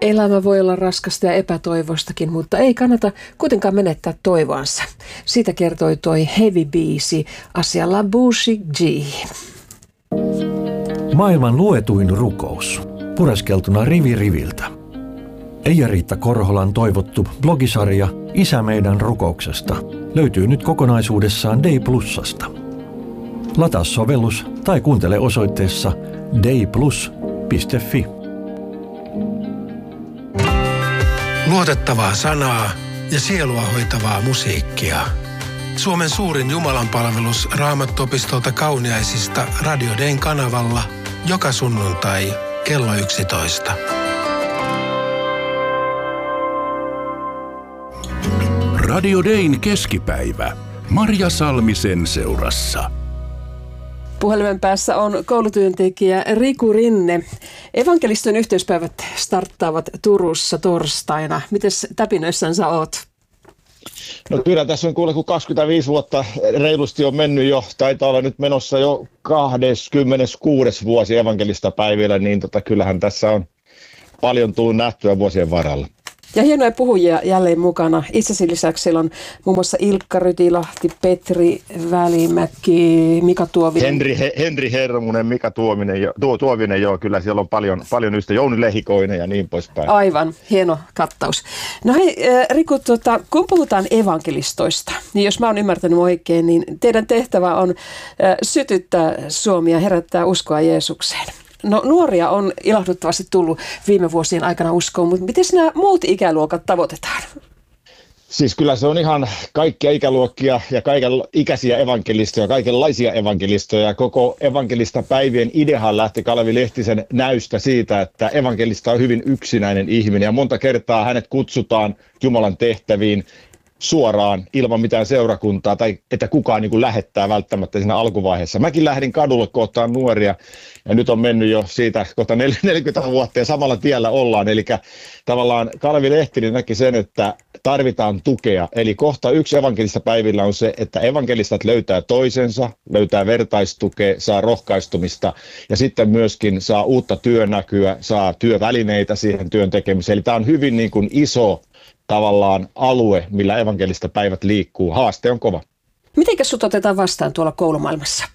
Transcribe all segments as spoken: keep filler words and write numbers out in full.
Elämä voi olla raskasta ja epätoivoistakin, mutta ei kannata kuitenkaan menettää toivoansa. Siitä kertoi toi heavy-biisi Asialla Bushi G. Maailman luetuin rukous. Pureskeltuna rivi riviltä. Eija-Riitta Korholan toivottu blogisarja Isä meidän rukouksesta löytyy nyt kokonaisuudessaan Dei Plusasta. Lataa sovellus tai kuuntele osoitteessa deiplus piste fi. Luotettavaa sanaa ja sielua hoitavaa musiikkia. Suomen suurin jumalanpalvelus Raamattuopistolta Kauniaisista Radio Dayn kanavalla joka sunnuntai kello yksitoista. Radio Dayn keskipäivä. Marja Salmisen seurassa. Puhelimen päässä on koulutyöntekijä Riku Rinne. Evankeliston yhteispäivät starttaavat Turussa torstaina. Mites täpinöissänsä oot? No kyllä tässä on kuule, kun kaksikymmentäviisi vuotta reilusti on mennyt jo, taitaa olla nyt menossa jo kaksikymmentäkuusi vuosi evankelistapäivillä, niin tota, kyllähän tässä on paljon tullut nähtyä vuosien varrella. Ja hienoja puhujia jälleen mukana. Itsesi lisäksi siellä on muun muassa Ilkka Rytilahti, Petri Välimäki, Mika Tuovinen. Henri, He, Henri Hermunen, Mika Tuominen, jo, tuo, Tuovinen, joo, kyllä siellä on paljon, paljon ystä, Jouni Lehikoinen ja niin poispäin. Aivan, hieno kattaus. No hei Riku, tota, kun puhutaan evankelistoista, niin jos mä oon ymmärtänyt oikein, niin teidän tehtävä on äh, sytyttää Suomea ja herättää uskoa Jeesukseen. No nuoria on ilahduttavasti tullut viime vuosien aikana uskoon, mutta miten nämä muut ikäluokat tavoitetaan? Siis kyllä se on ihan kaikkia ikäluokkia ja kaiken ikäisiä evankelistoja, kaikenlaisia evankelistoja. Koko evankelistapäivien ideahan lähti Kalevi Lehtisen näystä siitä, että evankelista on hyvin yksinäinen ihminen ja monta kertaa hänet kutsutaan Jumalan tehtäviin suoraan ilman mitään seurakuntaa tai että kukaan niin kuin lähettää välttämättä siinä alkuvaiheessa. Mäkin lähdin kadulle kohtaan nuoria ja nyt on mennyt jo siitä kohta neljäkymmentä vuotta ja samalla tiellä ollaan. Eli tavallaan Kalevi Lehtinen näki sen, että tarvitaan tukea. Eli kohta yksi evankelistapäivillä on se, että evankelistat löytää toisensa, löytää vertaistukea, saa rohkaistumista ja sitten myöskin saa uutta työnäkyä, saa työvälineitä siihen työn tekemiseen. Eli tämä on hyvin niin kuin iso tavallaan alue, millä evankelistapäivät liikkuu. Haaste on kova. Mitenkäs sut otetaan vastaan tuolla koulumaailmassa?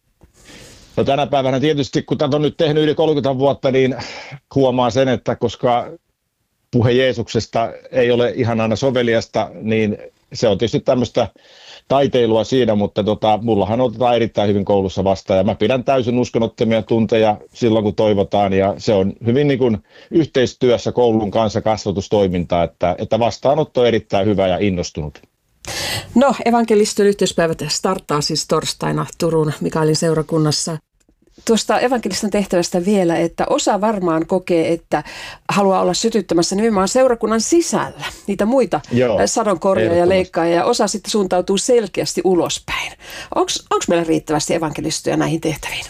No tänä päivänä tietysti, kun tätä on nyt tehnyt yli kolmekymmentä vuotta, niin huomaa sen, että koska puhe Jeesuksesta ei ole ihan aina soveliasta, niin se on tietysti tämmöistä taiteilua siinä, mutta tota, mullahan otetaan erittäin hyvin koulussa vastaan ja mä pidän täysin uskonnottomia tunteja silloin, kun toivotaan ja se on hyvin niin kuin yhteistyössä koulun kanssa kasvatustoimintaa, että, että vastaanotto on erittäin hyvä ja innostunut. No, evankeliston yhteispäivät starttaa siis torstaina Turun Mikaelin seurakunnassa. Tuosta evankeliston tehtävästä vielä, että osa varmaan kokee, että haluaa olla sytyttämässä nimenomaan seurakunnan sisällä niitä muita sadonkorjaa ja leikkaajia ja osa sitten suuntautuu selkeästi ulospäin. Onko meillä riittävästi evankelistoja näihin tehtäviin?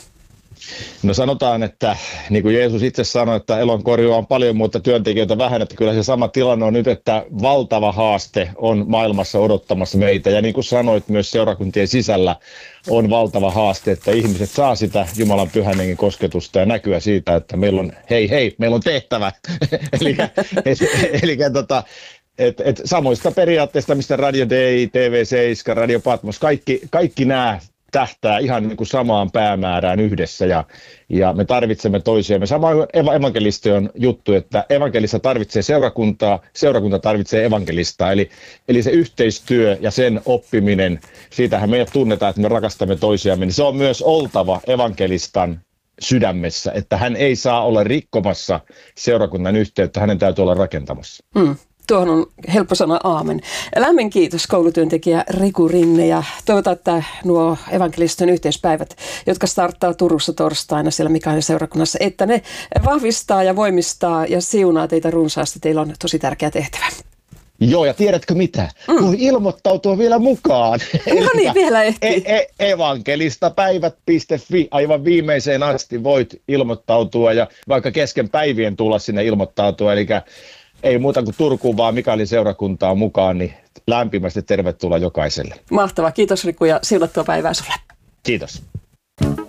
No sanotaan, että niin kuin Jeesus itse sanoi, että elonkorjua on paljon, mutta työntekijöitä vähän, että kyllä se sama tilanne on nyt, että valtava haaste on maailmassa odottamassa meitä. Ja niin kuin sanoit, myös seurakuntien sisällä on valtava haaste, että ihmiset saa sitä Jumalan pyhän hengen kosketusta ja näkyä siitä, että meillä on hei hei, meillä on tehtävä. eli eli tota, et, et samoista periaatteista, mistä Radio Day, T V seitsemän, Radio Patmos, kaikki, kaikki nämä tähtää ihan niin kuin samaan päämäärään yhdessä ja, ja me tarvitsemme toisiamme. Sama evankelistien juttu, että evankelista tarvitsee seurakuntaa, seurakunta tarvitsee evankelistaa. Eli, eli se yhteistyö ja sen oppiminen, siitähän meidät tunnetaan, että me rakastamme toisiamme, niin se on myös oltava evankelistan sydämessä, että hän ei saa olla rikkomassa seurakunnan yhteyttä, hänen täytyy olla rakentamassa. Mm. Tuohon on helppo sanoa aamen. Lämmin kiitos koulutyöntekijä Riku Rinne ja toivotaan, että nuo evankeliston yhteispäivät, jotka starttaa Turussa torstaina siellä Mikaelin seurakunnassa, että ne vahvistaa ja voimistaa ja siunaa teitä runsaasti. Teillä on tosi tärkeä tehtävä. Joo, ja tiedätkö mitä? Mm. Kun ilmoittautua vielä mukaan. No niin, vielä ehtii. E- e- evankelistapäivät piste fi, aivan viimeiseen asti voit ilmoittautua ja vaikka kesken päivien tulla sinne ilmoittautua, eli ei muuta kuin Turkuun, vaan Mikaelin seurakuntaa mukaan, niin lämpimästi tervetuloa jokaiselle. Mahtavaa. Kiitos Riku ja siunattua päivää sulle. Kiitos.